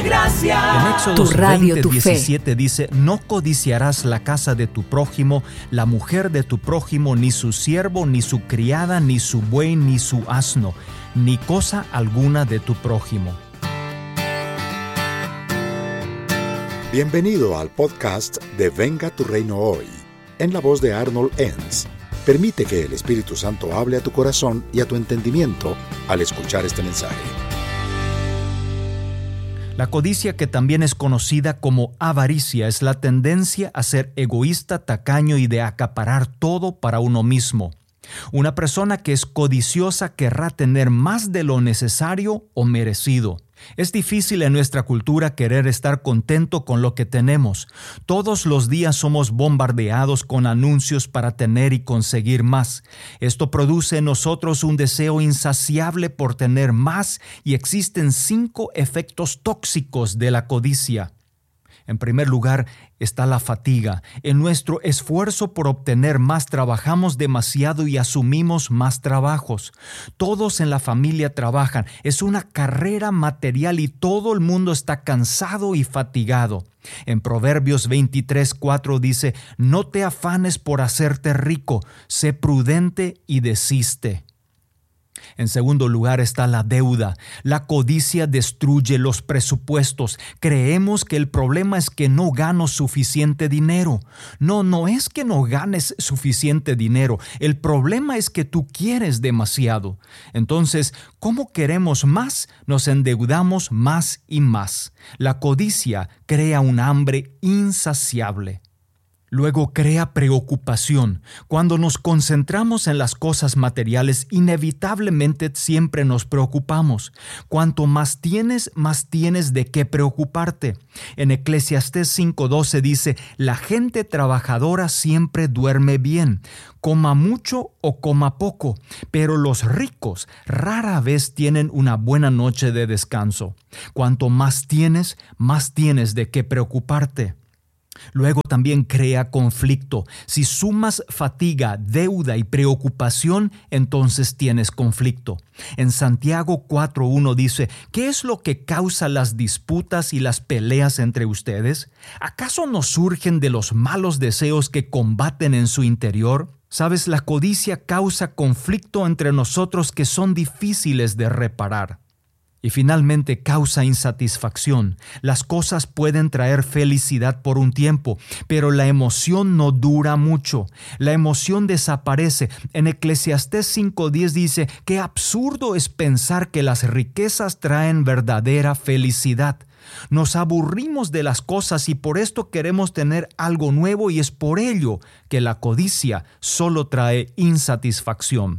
gracia. En Éxodo 20:17 dice: no codiciarás la casa de tu prójimo, la mujer de tu prójimo, ni su siervo, ni su criada, ni su buey, ni su asno, ni cosa alguna de tu prójimo. Bienvenido al podcast de Venga tu Reino Hoy, en la voz de Arnold Enns. Permite que el Espíritu Santo hable a tu corazón y a tu entendimiento al escuchar este mensaje. La codicia, que también es conocida como avaricia, es la tendencia a ser egoísta, tacaño y de acaparar todo para uno mismo. Una persona que es codiciosa querrá tener más de lo necesario o merecido. Es difícil en nuestra cultura querer estar contento con lo que tenemos. Todos los días somos bombardeados con anuncios para tener y conseguir más. Esto produce en nosotros un deseo insaciable por tener más, y existen 5 efectos tóxicos de la codicia. En primer lugar está la fatiga. En nuestro esfuerzo por obtener más trabajamos demasiado y asumimos más trabajos. Todos en la familia trabajan. Es una carrera material y todo el mundo está cansado y fatigado. En Proverbios 23:4 dice: no te afanes por hacerte rico, sé prudente y desiste. En segundo lugar está la deuda. La codicia destruye los presupuestos. Creemos que el problema es que no gano suficiente dinero. No es que no ganes suficiente dinero. El problema es que tú quieres demasiado. Entonces, ¿cómo queremos más? Nos endeudamos más y más. La codicia crea un hambre insaciable. Luego crea preocupación. Cuando nos concentramos en las cosas materiales, inevitablemente siempre nos preocupamos. Cuanto más tienes de qué preocuparte. En Eclesiastés 5:12 dice: la gente trabajadora siempre duerme bien, coma mucho o coma poco, pero los ricos rara vez tienen una buena noche de descanso. Cuanto más tienes de qué preocuparte. Luego también crea conflicto. Si sumas fatiga, deuda y preocupación, entonces tienes conflicto. En Santiago 4:1 dice: ¿qué es lo que causa las disputas y las peleas entre ustedes? ¿Acaso no surgen de los malos deseos que combaten en su interior? Sabes, la codicia causa conflicto entre nosotros que son difíciles de reparar. Y finalmente causa insatisfacción. Las cosas pueden traer felicidad por un tiempo, pero la emoción no dura mucho. La emoción desaparece. En Eclesiastés 5:10 dice: qué absurdo es pensar que las riquezas traen verdadera felicidad. Nos aburrimos de las cosas y por esto queremos tener algo nuevo, y es por ello que la codicia solo trae insatisfacción.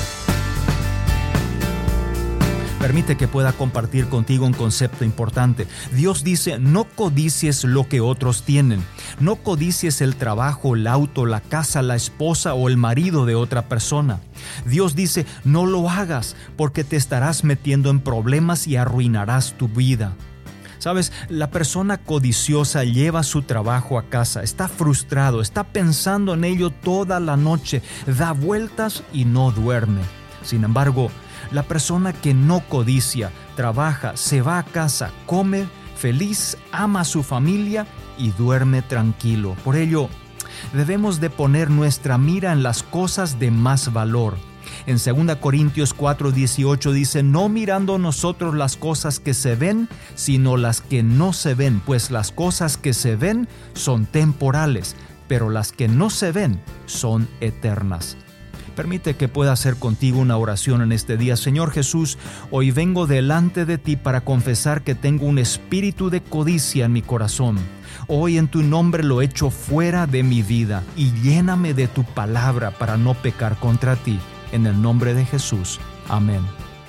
Permite que pueda compartir contigo un concepto importante. Dios dice: no codicies lo que otros tienen. No codicies el trabajo, el auto, la casa, la esposa o el marido de otra persona. Dios dice: no lo hagas, porque te estarás metiendo en problemas y arruinarás tu vida. Sabes, la persona codiciosa lleva su trabajo a casa, está frustrado, está pensando en ello toda la noche, da vueltas y no duerme. Sin embargo, la persona que no codicia, trabaja, se va a casa, come feliz, ama a su familia y duerme tranquilo. Por ello, debemos de poner nuestra mira en las cosas de más valor. En 2 Corintios 4:18 dice: no mirando nosotros las cosas que se ven, sino las que no se ven, pues las cosas que se ven son temporales, pero las que no se ven son eternas. Permite que pueda hacer contigo una oración en este día. Señor Jesús, hoy vengo delante de ti para confesar que tengo un espíritu de codicia en mi corazón. Hoy en tu nombre lo echo fuera de mi vida y lléname de tu palabra para no pecar contra ti. En el nombre de Jesús. Amén.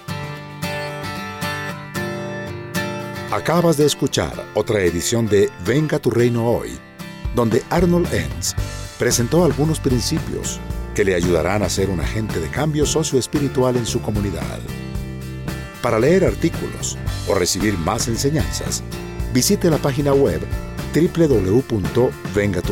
Acabas de escuchar otra edición de Venga tu Reino Hoy, donde Arnold Enns presentó algunos principios que le ayudarán a ser un agente de cambio socioespiritual en su comunidad. Para leer artículos o recibir más enseñanzas, visite la página web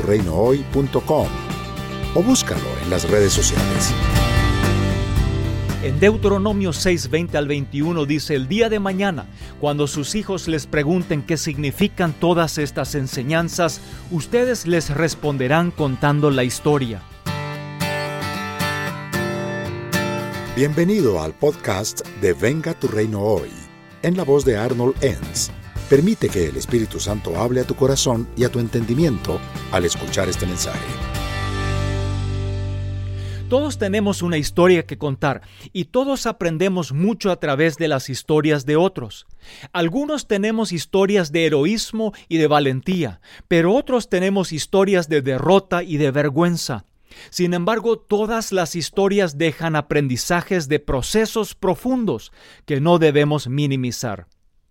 www.vengaturreinohoy.com o búscalo en las redes sociales. En Deuteronomio 6:20 al 21 dice: el día de mañana, cuando sus hijos les pregunten qué significan todas estas enseñanzas, ustedes les responderán contando la historia. Bienvenido al podcast de Venga tu Reino Hoy, en la voz de Arnold Enns. Permite que el Espíritu Santo hable a tu corazón y a tu entendimiento al escuchar este mensaje. Todos tenemos una historia que contar y todos aprendemos mucho a través de las historias de otros. Algunos tenemos historias de heroísmo y de valentía, pero otros tenemos historias de derrota y de vergüenza. Sin embargo, todas las historias dejan aprendizajes de procesos profundos que no debemos minimizar.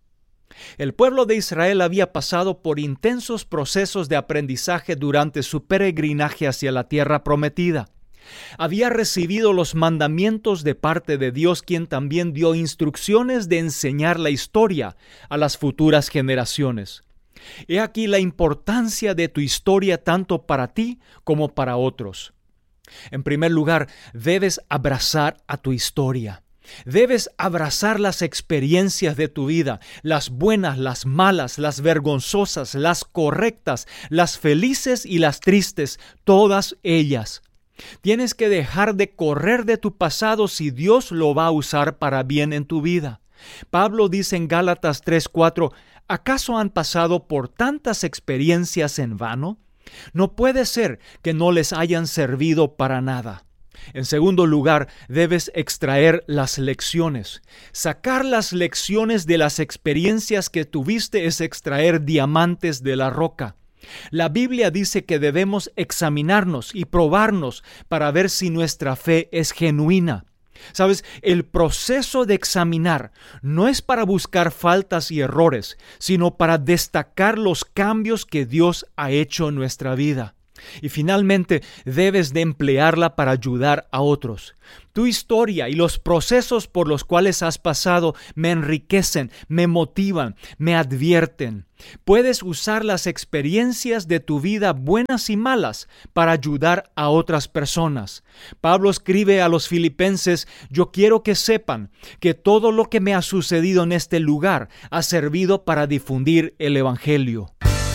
El pueblo de Israel había pasado por intensos procesos de aprendizaje durante su peregrinaje hacia la tierra prometida. Había recibido los mandamientos de parte de Dios, quien también dio instrucciones de enseñar la historia a las futuras generaciones. He aquí la importancia de tu historia tanto para ti como para otros. En primer lugar, debes abrazar a tu historia. Debes abrazar las experiencias de tu vida, las buenas, las malas, las vergonzosas, las correctas, las felices y las tristes, todas ellas. Tienes que dejar de correr de tu pasado si Dios lo va a usar para bien en tu vida. Pablo dice en Gálatas 3:4, ¿acaso han pasado por tantas experiencias en vano? No puede ser que no les hayan servido para nada. En segundo lugar, debes extraer las lecciones. Sacar las lecciones de las experiencias que tuviste es extraer diamantes de la roca. La Biblia dice que debemos examinarnos y probarnos para ver si nuestra fe es genuina. ¿Sabes? El proceso de examinar no es para buscar faltas y errores, sino para destacar los cambios que Dios ha hecho en nuestra vida. Y finalmente, debes de emplearla para ayudar a otros. Tu historia y los procesos por los cuales has pasado me enriquecen, me motivan, me advierten. Puedes usar las experiencias de tu vida, buenas y malas, para ayudar a otras personas. Pablo escribe a los filipenses: yo quiero que sepan que todo lo que me ha sucedido en este lugar ha servido para difundir el Evangelio.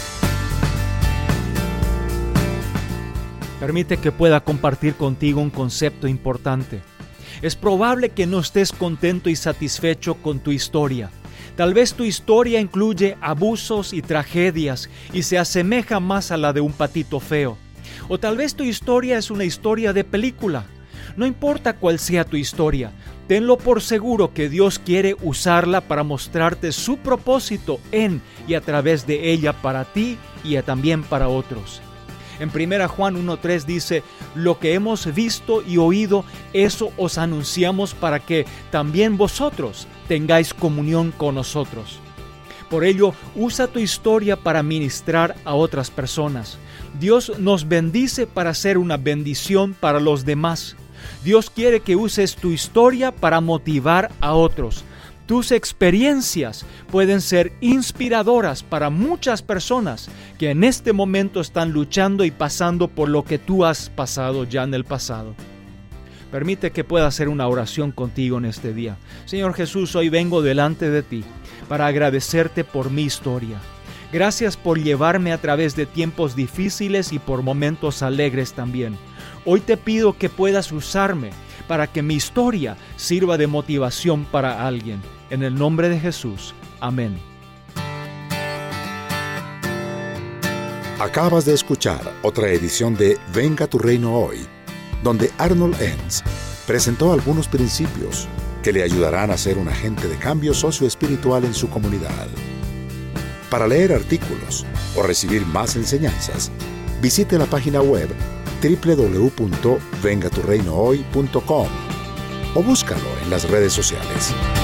Permite que pueda compartir contigo un concepto importante. Es probable que no estés contento y satisfecho con tu historia. Tal vez tu historia incluye abusos y tragedias y se asemeja más a la de un patito feo. O tal vez tu historia es una historia de película. No importa cuál sea tu historia, tenlo por seguro que Dios quiere usarla para mostrarte su propósito en y a través de ella para ti y también para otros. En 1 Juan 1:3 dice: lo que hemos visto y oído, eso os anunciamos para que también vosotros tengáis comunión con nosotros. Por ello, usa tu historia para ministrar a otras personas. Dios nos bendice para ser una bendición para los demás. Dios quiere que uses tu historia para motivar a otros. Tus experiencias pueden ser inspiradoras para muchas personas que en este momento están luchando y pasando por lo que tú has pasado ya en el pasado. Permite que pueda hacer una oración contigo en este día. Señor Jesús, hoy vengo delante de ti para agradecerte por mi historia. Gracias por llevarme a través de tiempos difíciles y por momentos alegres también. Hoy te pido que puedas usarme para que mi historia sirva de motivación para alguien. En el nombre de Jesús. Amén. Acabas de escuchar otra edición de Venga tu Reino Hoy, donde Arnold Enns presentó algunos principios que le ayudarán a ser un agente de cambio socioespiritual en su comunidad. Para leer artículos o recibir más enseñanzas, visite la página web www.vengaturreinohoy.com o búscalo en las redes sociales.